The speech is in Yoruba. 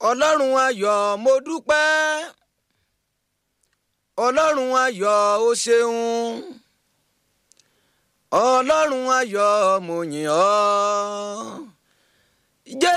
ọlọ́run ayọ̀ mo dúpẹ́ ọlọ́run ayọ̀ o ṣeun ọlọ́run ayọ̀ mo yìn ọ́.